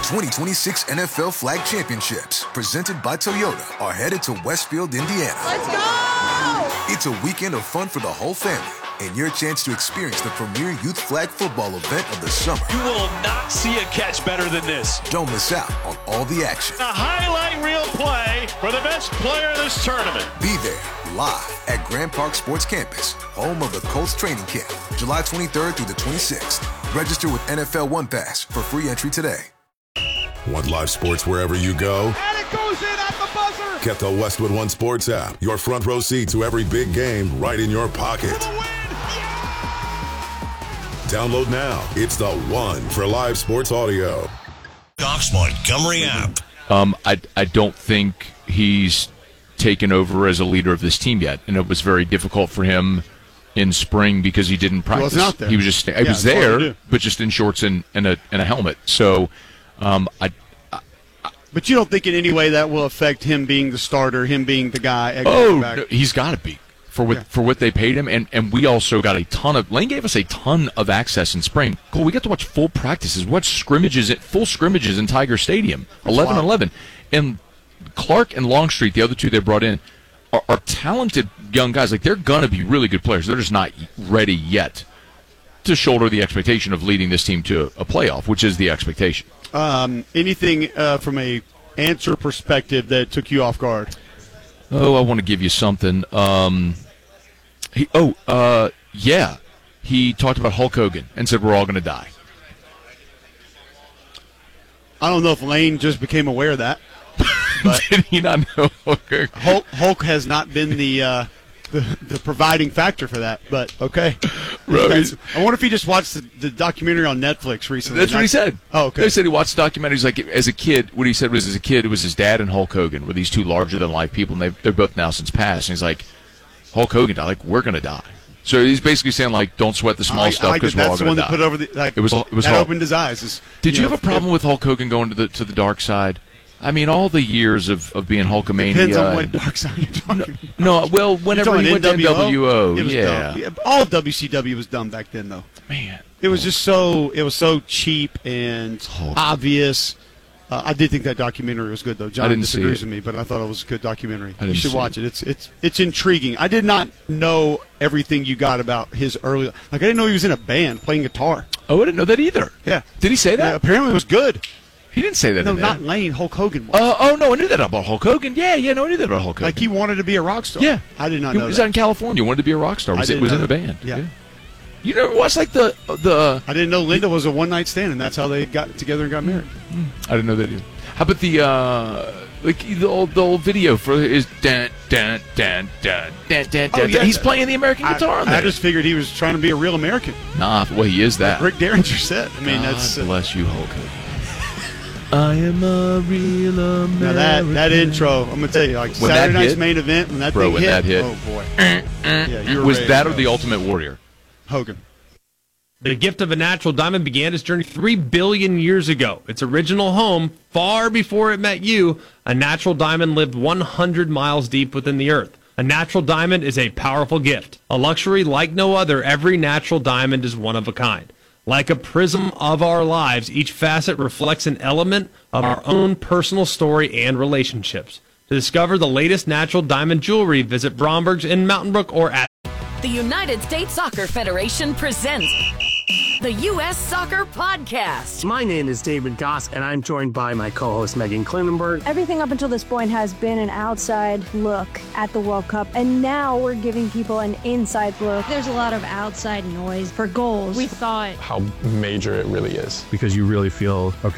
2026 NFL Flag Championships, presented by Toyota, are headed to Westfield, Indiana. Let's go! It's a weekend of fun for the whole family and your chance to experience the premier youth flag football event of the summer. You will not see a catch better than this. Don't miss out on all the action. A highlight reel play for the best player in this tournament. Be there live at Grand Park Sports Campus, home of the Colts training camp, July 23rd through the 26th. Register with NFL One Pass for free entry today. Want live sports wherever you go? And it goes in at the buzzer! Get the Westwood One Sports app. Your front row seat to every big game right in your pocket. For the win! Download now. It's the one for live sports audio. Doc's Montgomery app. I don't think he's taken over as a leader of this team yet, and it was very difficult for him in spring because he didn't practice. He wasn't out there. He was just he was there, but just in shorts and a helmet. So, But you don't think in any way that will affect him being the starter, him being the guy? No, he's got to be for what they paid him, and we also got a ton of. Lane gave us a ton of access in spring. Cool, we got to watch full practices, full scrimmages in Tiger Stadium, 11-11, and Clark and Longstreet, the other two they brought in, are talented young guys. Like, they're gonna be really good players. They're just not ready yet to shoulder the expectation of leading this team to a playoff, which is the expectation. Anything from a answer perspective that took you off guard? Oh, I want to give you something. He talked about Hulk Hogan and said we're all going to die. I don't know if Lane just became aware of that. But did he not know Hulk has not been the providing factor for that, but okay. Right. I wonder if he just watched the documentary on Netflix recently. That's what he said. Oh, okay. He said he watched documentaries like as a kid. What he said was as a kid, it was his dad and Hulk Hogan were these two larger-than-life people, and they're both now since passed. And he's like, Hulk Hogan died. Like, we're going to die. So he's basically saying, like, don't sweat the small stuff because we're all going to die. That's the one that put over the, like, it was that Hulk. opened his eyes. Did you have a problem with Hulk Hogan going to the dark side? I mean, all the years of being Hulkamania. Depends on what dark side you're talking about. No, well, whenever he went to NWO, yeah. All of WCW was dumb back then, though. Man. It was just so cheap and obvious. I did think that documentary was good, though. John disagrees with me, but I thought it was a good documentary. You should watch it. It's intriguing. I did not know everything you got about his early. Like, I didn't know he was in a band playing guitar. Oh, I didn't know that either. Yeah. Did he say that? Yeah, apparently it was good. He didn't say that. No, not Lane. Hulk Hogan was. No, I knew that about Hulk Hogan. Yeah, no, I knew that about Hulk Hogan. Like, he wanted to be a rock star. Yeah. I did not know that. He was out in California, wanted to be a rock star. Was in a band. Yeah. You never watched, like, the... I didn't know Linda was a one-night stand, and that's how they got together and got married. I didn't know that either. How about the old video for his dan. He's playing the American guitar on there. I just figured he was trying to be a real American. Nah, well, he is that. Like Rick Derringer said. I mean, God that's bless you, Hulk Hogan. I am a real American. Now that intro, I'm gonna tell you, like, Saturday night's main event when that thing hit. That hit. Oh boy. Yeah, was that or the Ultimate Warrior? Hogan. The gift of a natural diamond began its journey 3 billion years ago. Its original home, far before it met you, a natural diamond lived 100 miles deep within the earth. A natural diamond is a powerful gift. A luxury like no other, every natural diamond is one of a kind. Like a prism of our lives, each facet reflects an element of our own personal story and relationships. To discover the latest natural diamond jewelry, visit Bromberg's in Mountain Brook or at The United States Soccer Federation presents the U.S. Soccer Podcast. My name is David Goss, and I'm joined by my co-host Megan Klinenberg. Everything up until this point has been an outside look at the World Cup, and now we're giving people an inside look. There's a lot of outside noise for goals. We thought how major it really is. Because you really feel, okay,